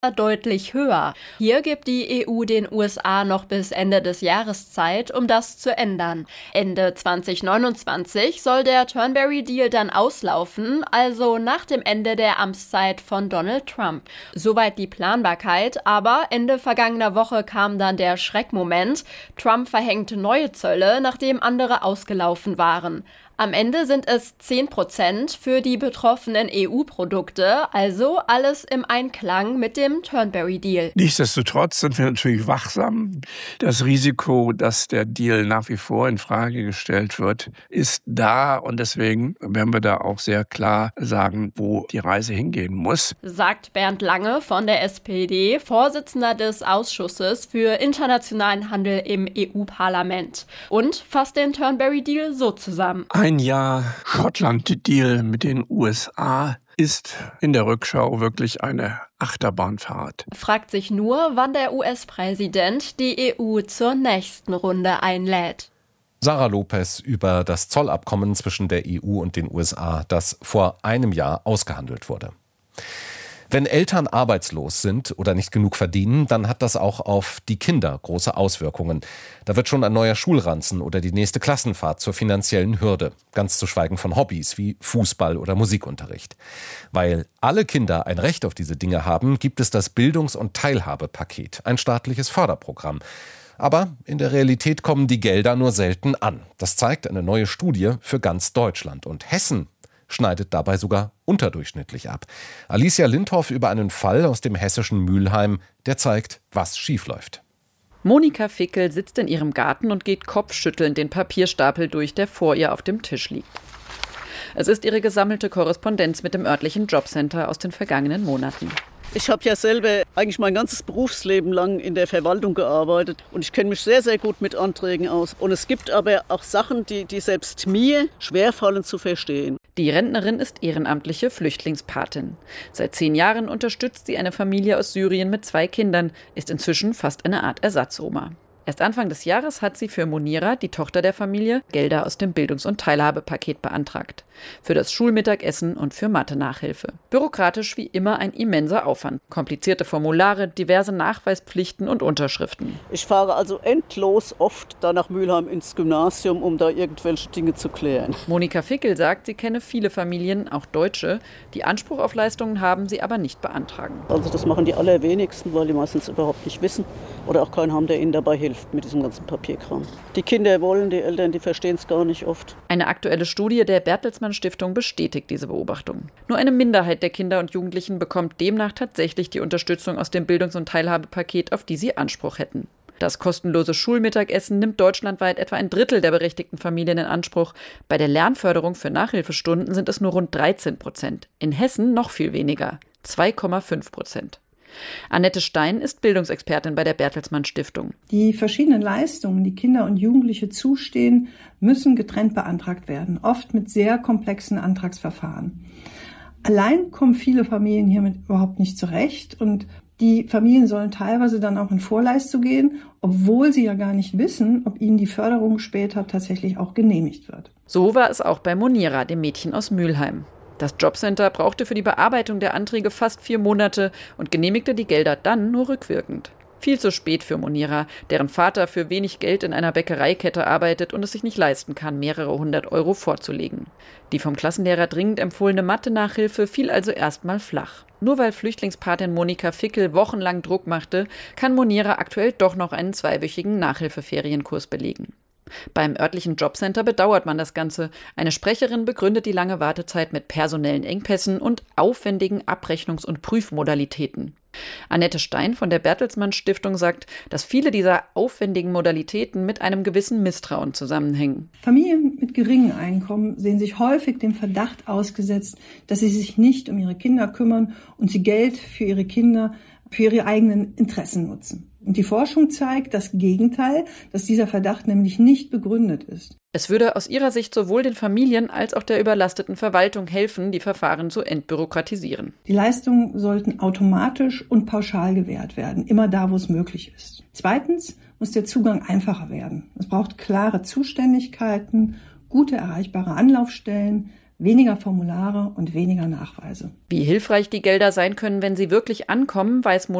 deutlich höher. Hier gibt die EU den USA noch bis Ende des Jahres Zeit, um das zu ändern. Ende 2029 soll der Turnberry-Deal dann auslaufen, also nach dem Ende der Amtszeit von Donald Trump. Soweit die Planbarkeit, aber Ende vergangener Woche kam dann der Schreckmoment. Trump verhängte neue Zölle, nachdem andere ausgelaufen waren. Am Ende sind es 10% für die betroffenen EU-Produkte, also alles im Einklang mit dem Turnberry-Deal. Nichtsdestotrotz sind wir natürlich wachsam. Das Risiko, dass der Deal nach wie vor in Frage gestellt wird, ist da und deswegen werden wir da auch sehr klar sagen, wo die Reise hingehen muss. Sagt Bernd Lange von der SPD, Vorsitzender des Ausschusses für internationalen Handel im EU-Parlament und fasst den Turnberry-Deal so zusammen. Ein Jahr Schottland-Deal mit den USA ist in der Rückschau wirklich eine Achterbahnfahrt. Fragt sich nur, wann der US-Präsident die EU zur nächsten Runde einlädt. Sarah Lopez über das Zollabkommen zwischen der EU und den USA, das vor einem Jahr ausgehandelt wurde. Wenn Eltern arbeitslos sind oder nicht genug verdienen, dann hat das auch auf die Kinder große Auswirkungen. Da wird schon ein neuer Schulranzen oder die nächste Klassenfahrt zur finanziellen Hürde. Ganz zu schweigen von Hobbys wie Fußball oder Musikunterricht. Weil alle Kinder ein Recht auf diese Dinge haben, gibt es das Bildungs- und Teilhabepaket, ein staatliches Förderprogramm. Aber in der Realität kommen die Gelder nur selten an. Das zeigt eine neue Studie für ganz Deutschland. Und Hessen schneidet dabei sogar unterdurchschnittlich ab. Alicia Lindhoff über einen Fall aus dem hessischen Mülheim, der zeigt, was schiefläuft. Monika Fickel sitzt in ihrem Garten und geht kopfschüttelnd den Papierstapel durch, der vor ihr auf dem Tisch liegt. Es ist ihre gesammelte Korrespondenz mit dem örtlichen Jobcenter aus den vergangenen Monaten. Ich habe ja selber eigentlich mein ganzes Berufsleben lang in der Verwaltung gearbeitet und ich kenne mich sehr, sehr gut mit Anträgen aus. Und es gibt aber auch Sachen, die selbst mir schwerfallen zu verstehen. Die Rentnerin ist ehrenamtliche Flüchtlingspatin. Seit 10 Jahren unterstützt sie eine Familie aus Syrien mit 2 Kindern, ist inzwischen fast eine Art Ersatzoma. Erst Anfang des Jahres hat sie für Monira, die Tochter der Familie, Gelder aus dem Bildungs- und Teilhabepaket beantragt. Für das Schulmittagessen und für Mathe-Nachhilfe. Bürokratisch wie immer ein immenser Aufwand. Komplizierte Formulare, diverse Nachweispflichten und Unterschriften. Ich fahre also endlos oft da nach Mülheim ins Gymnasium, um da irgendwelche Dinge zu klären. Monika Fickel sagt, sie kenne viele Familien, auch Deutsche, die Anspruch auf Leistungen haben, sie aber nicht beantragen. Also das machen die allerwenigsten, weil die meistens überhaupt nicht wissen oder auch keinen haben, der ihnen dabei hilft mit diesem ganzen Papierkram. Die Kinder wollen, die Eltern, die verstehen es gar nicht oft. Eine aktuelle Studie der Bertelsmann Stiftung bestätigt diese Beobachtung. Nur eine Minderheit der Kinder und Jugendlichen bekommt demnach tatsächlich die Unterstützung aus dem Bildungs- und Teilhabepaket, auf die sie Anspruch hätten. Das kostenlose Schulmittagessen nimmt deutschlandweit etwa ein Drittel der berechtigten Familien in Anspruch. Bei der Lernförderung für Nachhilfestunden sind es nur rund 13%. In Hessen noch viel weniger, 2,5%. Annette Stein ist Bildungsexpertin bei der Bertelsmann Stiftung. Die verschiedenen Leistungen, die Kinder und Jugendliche zustehen, müssen getrennt beantragt werden, oft mit sehr komplexen Antragsverfahren. Allein kommen viele Familien hiermit überhaupt nicht zurecht und die Familien sollen teilweise dann auch in Vorleistung gehen, obwohl sie ja gar nicht wissen, ob ihnen die Förderung später tatsächlich auch genehmigt wird. So war es auch bei Monira, dem Mädchen aus Mülheim. Das Jobcenter brauchte für die Bearbeitung der Anträge fast 4 Monate und genehmigte die Gelder dann nur rückwirkend. Viel zu spät für Monira, deren Vater für wenig Geld in einer Bäckereikette arbeitet und es sich nicht leisten kann, mehrere 100 Euro vorzulegen. Die vom Klassenlehrer dringend empfohlene Mathe-Nachhilfe fiel also erstmal flach. Nur weil Flüchtlingspatin Monika Fickel wochenlang Druck machte, kann Monira aktuell doch noch einen 2-wöchigen Nachhilfeferienkurs belegen. Beim örtlichen Jobcenter bedauert man das Ganze. Eine Sprecherin begründet die lange Wartezeit mit personellen Engpässen und aufwendigen Abrechnungs- und Prüfmodalitäten. Annette Stein von der Bertelsmann Stiftung sagt, dass viele dieser aufwendigen Modalitäten mit einem gewissen Misstrauen zusammenhängen. Familien mit geringem Einkommen sehen sich häufig dem Verdacht ausgesetzt, dass sie sich nicht um ihre Kinder kümmern und sie Geld für ihre Kinder für ihre eigenen Interessen nutzen. Und die Forschung zeigt das Gegenteil, dass dieser Verdacht nämlich nicht begründet ist. Es würde aus ihrer Sicht sowohl den Familien als auch der überlasteten Verwaltung helfen, die Verfahren zu entbürokratisieren. Die Leistungen sollten automatisch und pauschal gewährt werden, immer da, wo es möglich ist. Zweitens muss der Zugang einfacher werden. Es braucht klare Zuständigkeiten, gute erreichbare Anlaufstellen, weniger Formulare und weniger Nachweise. Wie hilfreich die Gelder sein können, wenn sie wirklich ankommen, weiß